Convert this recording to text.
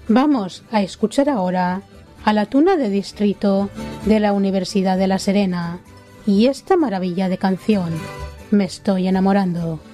Vamos a escuchar ahora a la Tuna de Distrito de la Universidad de La Serena y esta maravilla de canción, Me estoy enamorando.